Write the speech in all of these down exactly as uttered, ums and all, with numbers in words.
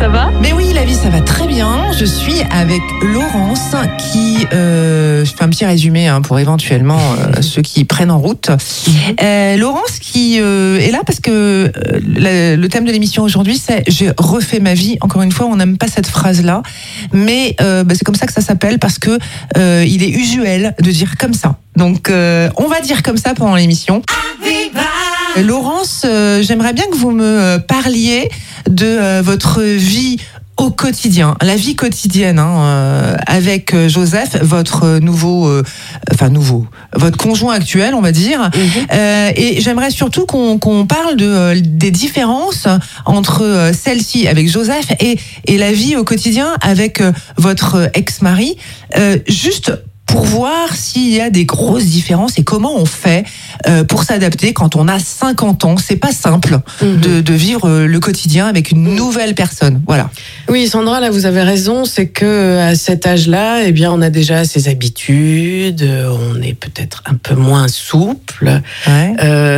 ça va ? Mais oui, la vie, ça va très bien. Je suis avec Laurence qui... Euh, je fais un petit résumé hein, pour éventuellement euh, ceux qui prennent en route. Euh, Laurence qui euh, est là parce que euh, le, le thème de l'émission aujourd'hui, c'est « J'ai refait ma vie ». Encore une fois, on n'aime pas cette phrase-là. Mais euh, bah, c'est comme ça que ça s'appelle parce que euh, il est usuel de dire comme ça. Donc, euh, on va dire comme ça pendant l'émission. Euh, Laurence, euh, j'aimerais bien que vous me parliez de euh, votre vie au quotidien, la vie quotidienne hein, euh, avec euh, Joseph, votre nouveau, euh, enfin nouveau, votre conjoint actuel, on va dire. Mm-hmm. Euh, et j'aimerais surtout qu'on, qu'on parle de euh, des différences entre euh, celle-ci avec Joseph et et la vie au quotidien avec euh, votre ex-mari. Euh, juste pour voir s'il y a des grosses différences et comment on fait euh, pour s'adapter quand on a cinquante ans. C'est pas simple mmh. de, de vivre le quotidien avec une mmh. nouvelle personne. Voilà. Oui, Sandra, là, vous avez raison. C'est que à cet âge-là, eh bien, on a déjà ses habitudes. On est peut-être un peu moins souple. Ouais. Euh,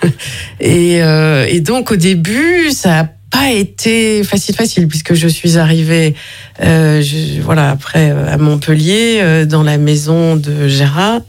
et, euh, et donc, au début, ça a pas été facile facile puisque je suis arrivée euh, je, voilà après euh, à Montpellier euh, dans la maison de Gérard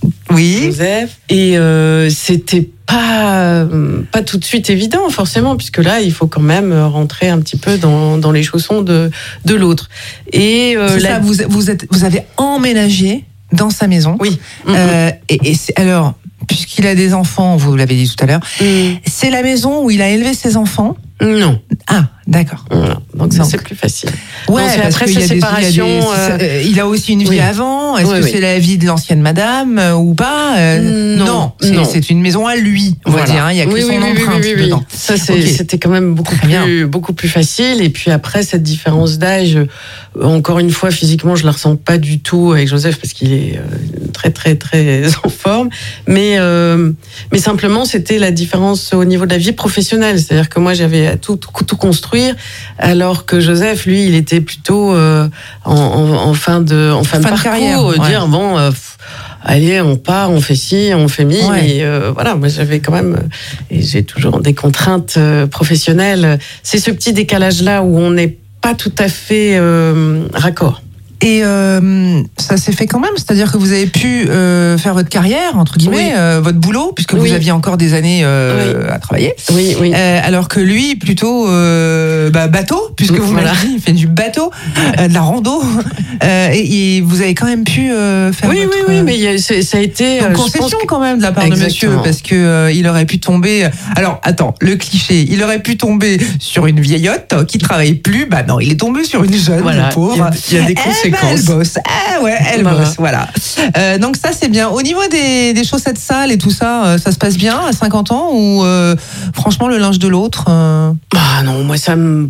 oui Joseph et euh, c'était pas euh, pas tout de suite évident forcément puisque là il faut quand même rentrer un petit peu dans dans les chaussons de de l'autre et euh, là vous vous êtes vous avez emménagé dans sa maison oui euh, et, et c'est, alors puisqu'il a des enfants vous l'avez dit tout à l'heure mmh. c'est la maison où il a élevé ses enfants. Non. Ah, d'accord. Voilà. Donc ça, Donc. c'est plus facile. Ouais, donc, parce après sa séparation... Il, euh... il a aussi une vie oui. avant. Est-ce oui, que oui. c'est la vie de l'ancienne madame euh, ou pas euh, Non. Non, c'est, non. c'est une maison à lui, on voilà. va dire. Hein. Il y a que oui, son oui, empreinte oui, oui, oui, dedans. Ça, c'est, okay. c'était quand même beaucoup plus, beaucoup plus facile. Et puis après, cette différence d'âge, encore une fois, physiquement, je la ressens pas du tout avec Joseph parce qu'il est très, très, très en forme. Mais, euh, mais simplement, c'était la différence au niveau de la vie professionnelle. C'est-à-dire que moi, j'avais à tout, tout, tout construire, alors que Joseph, lui, il était plutôt euh, en, en, en fin de, en fin, fin de, de parcours, carrière, euh, ouais. dire bon, euh, pff, allez, on part, on fait ci, on fait mi, ouais. et euh, voilà, moi j'avais quand même, et j'ai toujours des contraintes euh, professionnelles. C'est ce petit décalage-là où on n'est pas tout à fait euh, raccord. Et euh, ça s'est fait quand même, c'est-à-dire que vous avez pu euh, faire votre carrière, entre guillemets, oui. euh, votre boulot, puisque oui. vous aviez encore des années euh, oui. à travailler. Oui, oui. Euh, alors que lui, plutôt euh, bah, bateau, puisque vous voilà. m'avez dit, il fait du bateau, euh, de la rando. Euh, et, et vous avez quand même pu euh, faire oui, votre... Oui, oui, mais y a, c'est, ça a été... Une concession que... quand même de la part Exactement. de monsieur, parce que euh, il aurait pu tomber... Alors, attends, le cliché, il aurait pu tomber sur une vieillotte qui travaille plus. Bah non, il est tombé sur une jeune, voilà. pauvre. Il y a, il y a des conséquences. Eh ben, elle bosse. Ah ouais, elle voilà. bosse, voilà. Euh, donc ça, c'est bien. Au niveau des, des chaussettes sales et tout ça, euh, ça se passe bien à cinquante ans ou euh, franchement, le linge de l'autre euh... Ah non, moi, ça me...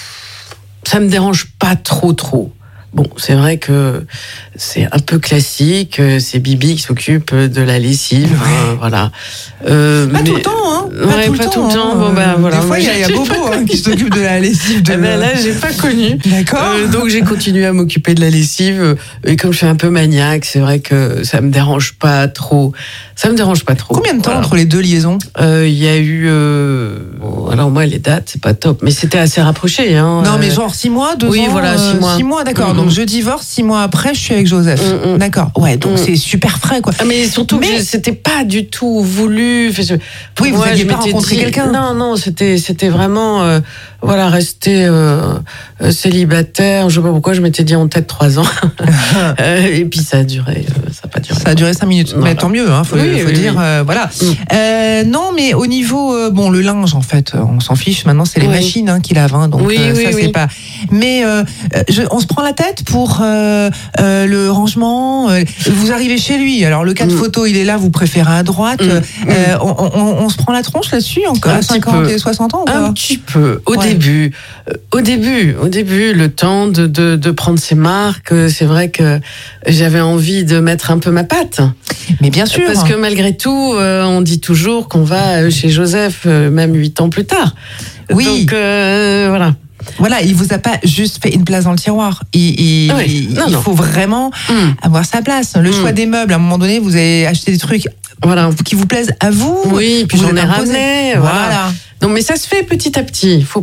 ça me dérange pas trop, trop. Bon, c'est vrai que c'est un peu classique, c'est Bibi qui s'occupe de la lessive, ouais. hein, voilà. Euh, pas mais... tout le temps, hein. Pas ouais, tout le pas temps. Tout le temps. Hein. Bon, ben, voilà. Des fois, il y a, y a Bobo hein, qui s'occupe de la lessive. De... Eh ben, là, j'ai pas connu. D'accord. Euh, donc, j'ai continué à m'occuper de la lessive. Et comme je suis un peu maniaque, c'est vrai que ça me dérange pas trop. Ça me dérange pas trop. Combien de temps voilà. entre les deux liaisons ? Il euh, y a eu... Euh... Bon, alors, moi, les dates, c'est pas top. Mais c'était assez rapproché. Hein. Non, mais genre six mois, deux oui, ans Oui, voilà, six mois. Six mois, d'accord. Mm-hmm. Donc, je divorce, six mois après, je suis avec Joseph. Mm-hmm. D'accord. Ouais, donc mm-hmm. c'est super frais, quoi. Mais surtout, mais... que c'était pas du tout voulu. Enfin, je... Oui, vous n'aviez pas rencontré dit... quelqu'un. Non, non, c'était, c'était vraiment... Euh... Voilà, rester euh, euh, célibataire. Je sais pas pourquoi je m'étais dit en tête trois ans. euh, et puis ça a duré, euh, ça a pas duré. Ça a duré cinq minutes. Voilà. Mais tant mieux, hein. Faut, oui, faut oui, dire, oui. Euh, voilà. Mm. Euh, non, mais au niveau, euh, bon, le linge, en fait, on s'en fiche. Maintenant, c'est les oui. machines hein, qui lavent, hein, donc oui, euh, oui, ça oui. c'est pas. Mais euh, je, on se prend la tête pour euh, euh, le rangement. Euh, vous arrivez chez lui. Alors le cas de mm. photo, il est là. Vous préférez à droite. Mm. Euh, on, on, on se prend la tronche là-dessus encore à cinquante et soixante ans. Ou un pas petit peu. Au ouais. début. Au début, au début, le temps de, de, de prendre ses marques, c'est vrai que j'avais envie de mettre un peu ma patte. Mais bien sûr. Parce que malgré tout, euh, on dit toujours qu'on va chez Joseph, euh, même huit ans plus tard. Oui. Donc, euh, voilà. Voilà, il vous a pas juste fait une place dans le tiroir. Il, il, oui. non, il non. faut vraiment mmh. avoir sa place. Le mmh. choix des meubles, à un moment donné, vous avez acheté des trucs voilà. qui vous plaisent à vous. Oui, puis vous j'en ai ramené. Voilà. voilà. Non, mais ça se fait petit à petit. Il faut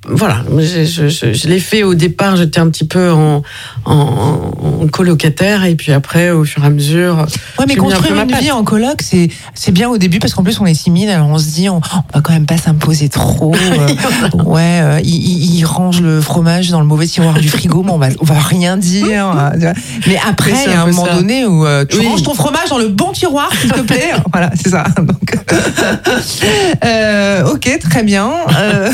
voilà, je, je, je, je l'ai fait au départ, j'étais un petit peu en, en, en colocataire, et puis après, au fur et à mesure. Ouais, mais construire une vie en coloc, c'est, c'est bien au début, parce qu'en plus, on est six mille, alors on se dit, on, on va quand même pas s'imposer trop. euh, ouais, euh, il, il, il range le fromage dans le mauvais tiroir du frigo, mais on va, on va rien dire. Mais après, il y a un moment ça. donné où euh, tu oui. ranges ton fromage dans le bon tiroir, s'il te plaît. Voilà, c'est ça. Donc, euh, ok, très bien. Euh,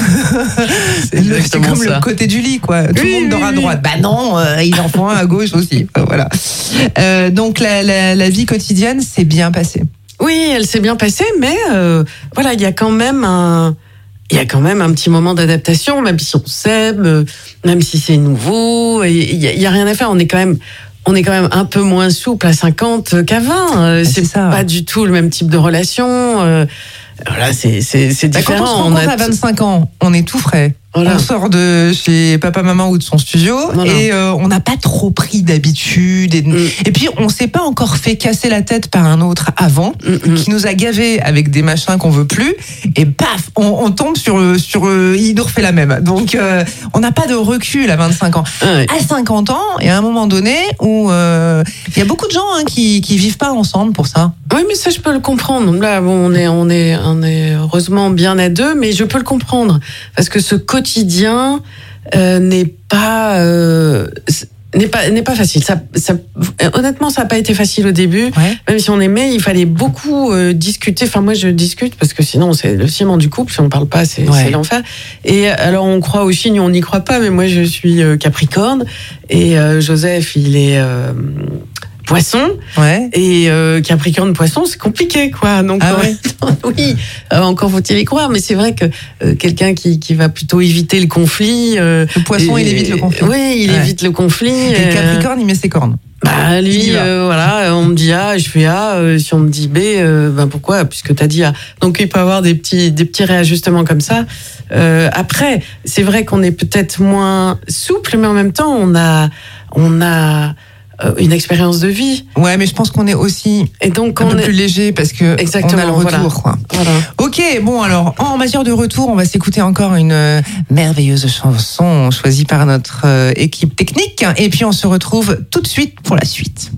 c'est, c'est comme ça. Le côté du lit, quoi. Tout oui, le monde dort à droite. Bah non, euh, ils en font un à gauche aussi. Voilà. Euh, donc la, la, la vie quotidienne s'est bien passée. Oui, elle s'est bien passée, mais euh, voilà, il y a quand même un, il y a quand même un petit moment d'adaptation, même si on s'aime, même si c'est nouveau, il y, y a rien à faire. On est quand même On est quand même un peu moins souple à cinquante qu'à vingt. Ah, c'est, c'est ça. Pas du tout le même type de relation. Euh, voilà, c'est, c'est, c'est différent. Bah, quand on se rencontre on a... à vingt-cinq ans, on est tout frais. Voilà. On sort de chez papa, maman ou de son studio voilà. et euh, on n'a pas trop pris d'habitude. Et, mm. et puis, on s'est pas encore fait casser la tête par un autre avant, mm-hmm. qui nous a gavé avec des machins qu'on veut plus. Et paf, on, on tombe sur, sur euh, il nous refait la même. Donc, euh, on n'a pas de recul à vingt-cinq ans. Ah ouais. À cinquante ans, il y a un moment donné où il euh, y a beaucoup de gens hein, qui qui vivent pas ensemble pour ça. Oui, mais ça, je peux le comprendre. Là, bon, on est, on est, on est heureusement bien à deux, mais je peux le comprendre. Parce que ce quotidien euh, n'est pas... Euh, n'est pas n'est pas facile. Ça, ça, honnêtement, ça n'a pas été facile au début. Ouais. Même si on aimait, il fallait beaucoup euh, discuter. Enfin, moi, je discute parce que sinon, c'est le ciment du couple. Si on ne parle pas, c'est, ouais. c'est l'enfer. Et alors, on croit au signe, on n'y croit pas. Mais moi, je suis euh, Capricorne et euh, Joseph, il est... Euh, Poisson ouais. et euh, Capricorne Poisson, c'est compliqué quoi. Donc ah ouais. euh, oui, euh, encore faut-il y croire, mais c'est vrai que euh, quelqu'un qui qui va plutôt éviter le conflit. Euh, le Poisson, et, il évite le conflit. Oui, il ouais. évite le conflit. Et le Capricorne, il met ses cornes. Bah lui, euh, voilà, on me dit A, je fais A. Euh, si on me dit B, euh, ben pourquoi? Puisque t'as dit A. Donc il peut y avoir des petits des petits réajustements comme ça. Euh, après, c'est vrai qu'on est peut-être moins souple, mais en même temps, on a on a une expérience de vie. Ouais, mais je pense qu'on est aussi et donc un on peu est... plus léger parce que Exactement, on a le retour. Voilà. Quoi. Voilà. Ok, bon alors en matière de retour, on va s'écouter encore une euh, merveilleuse chanson choisie par notre euh, équipe technique et puis on se retrouve tout de suite pour la suite.